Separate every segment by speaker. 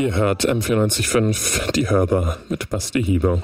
Speaker 1: Ihr hört M94.5, die Hörbar mit Basti Hieber.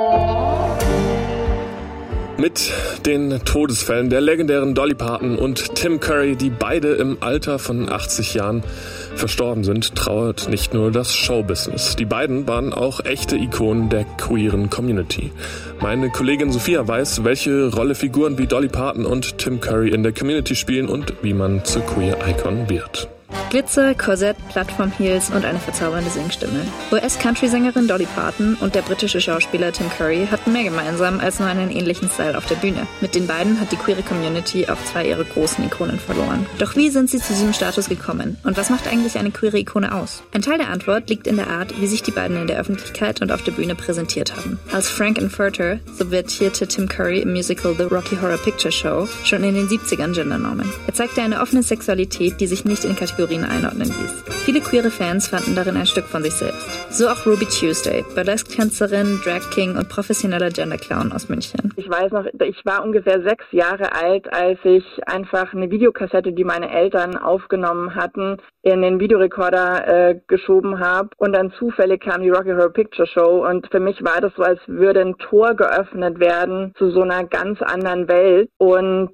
Speaker 1: Mit den Todesfällen der legendären Dolly Parton und Tim Curry, die beide im Alter von 80 Jahren verstorben sind, trauert nicht nur das Showbusiness. Die beiden waren auch echte Ikonen der queeren Community. Meine Kollegin Sophia weiß, welche Rolle Figuren wie Dolly Parton und Tim Curry in der Community spielen und wie man zur Queer Icon wird.
Speaker 2: Glitzer, Korsett, Plattform-Heels und eine verzaubernde Singstimme. US-Country-Sängerin Dolly Parton und der britische Schauspieler Tim Curry hatten mehr gemeinsam als nur einen ähnlichen Style auf der Bühne. Mit den beiden hat die queere Community auch zwei ihrer großen Ikonen verloren. Doch wie sind sie zu diesem Status gekommen? Und was macht eigentlich eine queere Ikone aus? Ein Teil der Antwort liegt in der Art, wie sich die beiden in der Öffentlichkeit und auf der Bühne präsentiert haben. Als Frank-N-Furter subvertierte Tim Curry im Musical The Rocky Horror Picture Show schon in den 70ern Gendernormen. Er zeigte eine offene Sexualität, die sich nicht in Kategorien einordnen ließ. Viele queere Fans fanden darin ein Stück von sich selbst. So auch Ruby Tuesday, Burlesque-Tänzerin, Drag King und professioneller Gender-Clown aus München.
Speaker 3: Ich weiß noch, ich war ungefähr 6 Jahre alt, als ich einfach eine Videokassette, die meine Eltern aufgenommen hatten, in den Videorekorder geschoben habe und dann zufällig kam die Rocky Horror Picture Show und für mich war das so, als würde ein Tor geöffnet werden zu so einer ganz anderen Welt und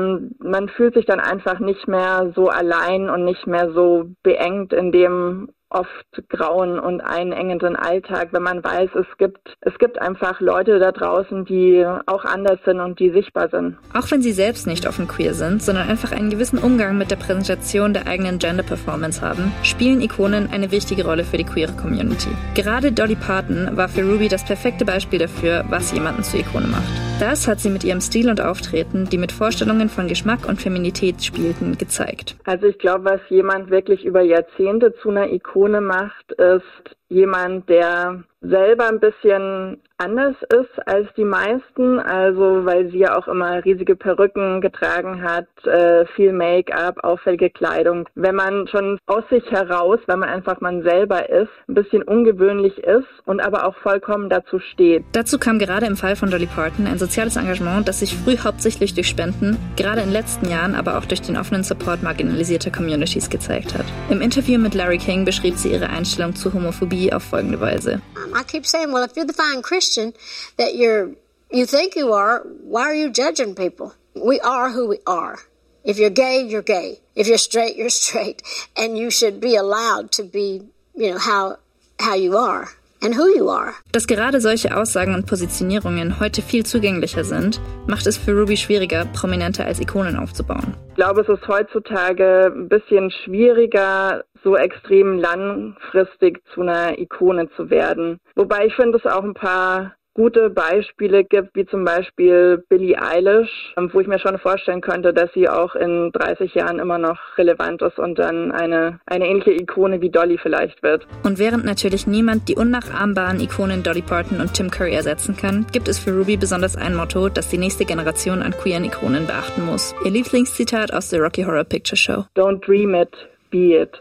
Speaker 3: man fühlt sich dann einfach nicht mehr so allein und nicht mehr so beengt in dem oft grauen und einengenden Alltag, wenn man weiß, es gibt einfach Leute da draußen, die auch anders sind und die sichtbar sind.
Speaker 2: Auch wenn sie selbst nicht offen queer sind, sondern einfach einen gewissen Umgang mit der Präsentation der eigenen Gender-Performance haben, spielen Ikonen eine wichtige Rolle für die queere Community. Gerade Dolly Parton war für Ruby das perfekte Beispiel dafür, was jemanden zur Ikone macht. Das hat sie mit ihrem Stil und Auftreten, die mit Vorstellungen von Geschmack und Feminität spielten, gezeigt.
Speaker 3: Also ich glaube, was jemand wirklich über Jahrzehnte zu einer Ikone macht, ist jemand, der selber ein bisschen anders ist als die meisten, also weil sie ja auch immer riesige Perücken getragen hat, viel Make-up, auffällige Kleidung. Wenn man schon aus sich heraus, wenn man einfach man selber ist, ein bisschen ungewöhnlich ist und aber auch vollkommen dazu steht.
Speaker 2: Dazu kam gerade im Fall von Dolly Parton ein soziales Engagement, das sich früh hauptsächlich durch Spenden, gerade in den letzten Jahren aber auch durch den offenen Support marginalisierter Communities gezeigt hat. Im Interview mit Larry King beschrieb sie ihre Einstellung zu Homophobie auf folgende Weise.
Speaker 4: I keep saying, well, if you're the fine Christian that you think you are, why are you judging people? We are who we are. If you're gay, you're gay. If you're straight. And you should be allowed to be, how you are and who you are.
Speaker 2: Dass gerade solche Aussagen und Positionierungen heute viel zugänglicher sind, macht es für Ruby schwieriger, Prominente als Ikonen aufzubauen.
Speaker 3: Ich glaube, es ist heutzutage ein bisschen schwieriger, so extrem langfristig zu einer Ikone zu werden. Wobei ich finde, es auch ein paar gute Beispiele gibt, wie zum Beispiel Billie Eilish, wo ich mir schon vorstellen könnte, dass sie auch in 30 Jahren immer noch relevant ist und dann eine ähnliche Ikone wie Dolly vielleicht wird.
Speaker 2: Und während natürlich niemand die unnachahmbaren Ikonen Dolly Parton und Tim Curry ersetzen kann, gibt es für Ruby besonders ein Motto, das die nächste Generation an queeren Ikonen beachten muss. Ihr Lieblingszitat aus der Rocky Horror Picture Show.
Speaker 3: Don't dream it, be it.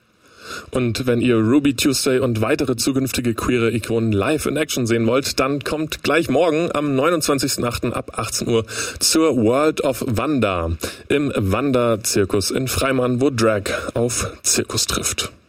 Speaker 1: Und wenn ihr Ruby Tuesday und weitere zukünftige queere Ikonen live in Action sehen wollt, dann kommt gleich morgen am 29.08. ab 18 Uhr zur World of Wanda im Wanda-Zirkus in Freimann, wo Drag auf Zirkus trifft.